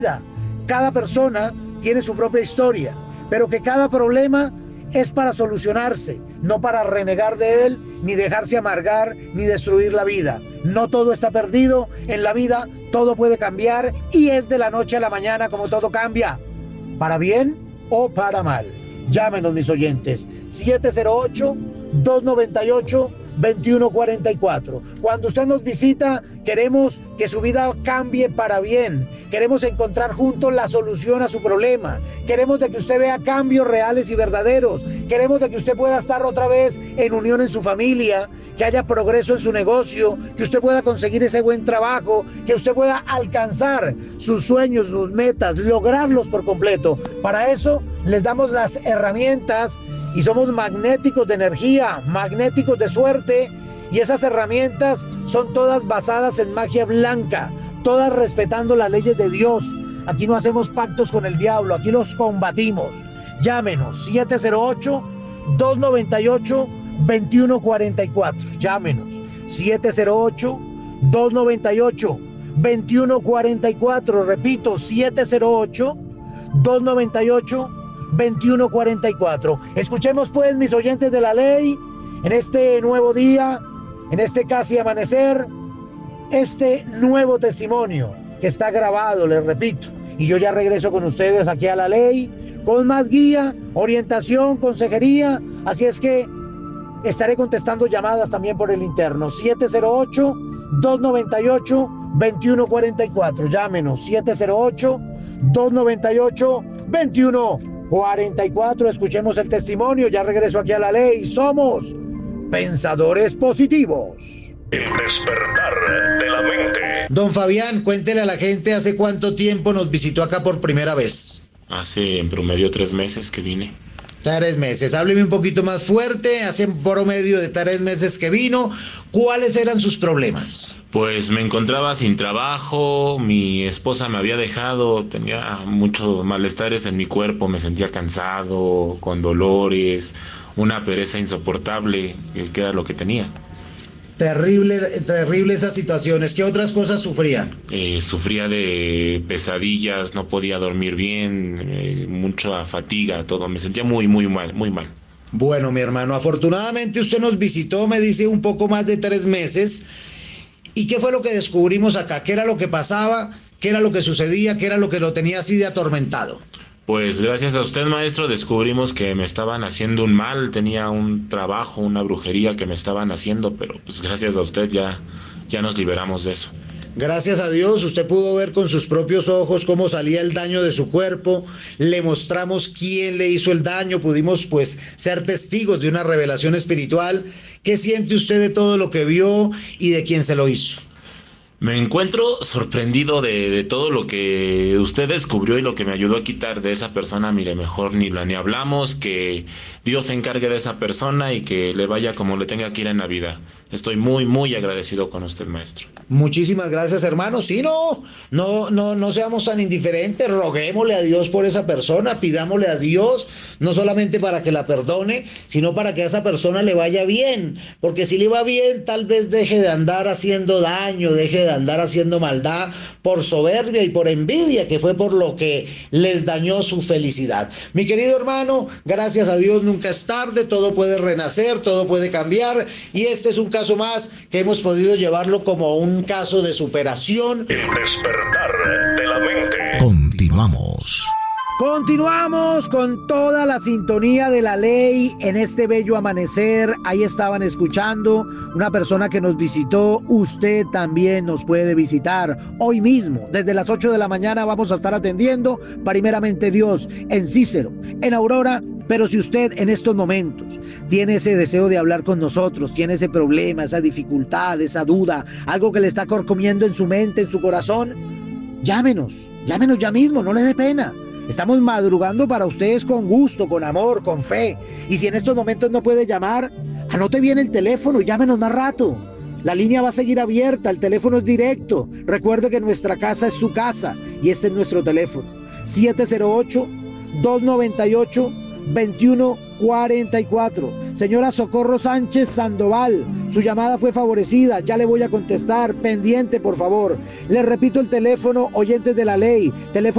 Cada persona tiene su propia historia, pero que cada problema es para solucionarse, no para renegar de él, ni dejarse amargar, ni destruir la vida. No todo está perdido en la vida, todo puede cambiar y es de la noche a la mañana como todo cambia, para bien o para mal. Llámenos, mis oyentes, 708-298-2144. Cuando usted nos visita, queremos que su vida cambie para bien. Queremos encontrar juntos la solución a su problema. Queremos de que usted vea cambios reales y verdaderos. Queremos de que usted pueda estar otra vez en unión en su familia, que haya progreso en su negocio, que usted pueda conseguir ese buen trabajo, que usted pueda alcanzar sus sueños, sus metas, lograrlos por completo. Para eso les damos las herramientas y somos magnéticos de energía, magnéticos de suerte, y esas herramientas son todas basadas en magia blanca, todas respetando las leyes de Dios. Aquí no hacemos pactos con el diablo, aquí los combatimos. Llámenos, 708-298-2144. Llámenos, 708-298-2144. Repito, 708-298-2144. Escuchemos pues, mis oyentes de la ley, en este nuevo día, en este casi amanecer, este nuevo testimonio que está grabado, les repito, y yo ya regreso con ustedes aquí a la ley, con más guía, orientación, consejería, así es que estaré contestando llamadas también por el interno, 708-298-2144, llámenos, 708-298-2144, escuchemos el testimonio, ya regreso aquí a la ley, somos pensadores positivos. El despertar de la mente. Don Fabián, cuéntele a la gente hace cuánto tiempo nos visitó acá por primera vez. Hace en promedio 3 meses que vine. 3 meses, hábleme un poquito más fuerte, hace en promedio de 3 meses que vino, ¿cuáles eran sus problemas? Pues me encontraba sin trabajo, mi esposa me había dejado, tenía muchos malestares en mi cuerpo, me sentía cansado, con dolores, una pereza insoportable, que era lo que tenía. Terrible, terrible esas situaciones. ¿Qué otras cosas sufría? Sufría de pesadillas, no podía dormir bien, mucha fatiga, todo. Me sentía muy, muy mal, muy mal. Bueno, mi hermano, afortunadamente usted nos visitó, me dice, un poco más de 3 meses. ¿Y qué fue lo que descubrimos acá? ¿Qué era lo que pasaba? ¿Qué era lo que sucedía? ¿Qué era lo que lo tenía así de atormentado? Pues gracias a usted, maestro, descubrimos que me estaban haciendo un mal, tenía un trabajo, una brujería que me estaban haciendo, pero pues gracias a usted ya nos liberamos de eso. Gracias a Dios, usted pudo ver con sus propios ojos cómo salía el daño de su cuerpo, le mostramos quién le hizo el daño, pudimos pues ser testigos de una revelación espiritual. ¿Qué siente usted de todo lo que vio y de quién se lo hizo? Me encuentro sorprendido de todo lo que usted descubrió y lo que me ayudó a quitar de esa persona. Mire, mejor ni hablamos, que Dios se encargue de esa persona y que le vaya como le tenga que ir en la vida. Estoy muy, muy agradecido con usted, maestro. Muchísimas gracias, hermano. Sí, no seamos tan indiferentes, roguémosle a Dios por esa persona, pidámosle a Dios, no solamente para que la perdone, sino para que a esa persona le vaya bien, porque si le va bien, tal vez deje de andar haciendo daño, deje de andar haciendo maldad por soberbia y por envidia, que fue por lo que les dañó su felicidad. Mi querido hermano, gracias a Dios nunca es tarde, todo puede renacer, todo puede cambiar, y este es un caso más que hemos podido llevarlo como un caso de superación. El despertar de la mente. Continuamos. Continuamos con toda la sintonía de la ley en este bello amanecer. Ahí estaban escuchando una persona que nos visitó. Usted también nos puede visitar hoy mismo. Desde las 8 de la mañana vamos a estar atendiendo primeramente Dios en Cícero, en Aurora. Pero si usted en estos momentos tiene ese deseo de hablar con nosotros, tiene ese problema, esa dificultad, esa duda, algo que le está corcomiendo en su mente, en su corazón, llámenos ya mismo, no le dé pena. Estamos madrugando para ustedes con gusto, con amor, con fe. Y si en estos momentos no puede llamar, anote bien el teléfono y llámenos más rato. La línea va a seguir abierta, el teléfono es directo. Recuerde que nuestra casa es su casa y este es nuestro teléfono. 708-298-2144. 44. Señora Socorro Sánchez Sandoval, su llamada fue favorecida, ya le voy a contestar, pendiente por favor. Les repito el teléfono, oyentes de la ley, teléfono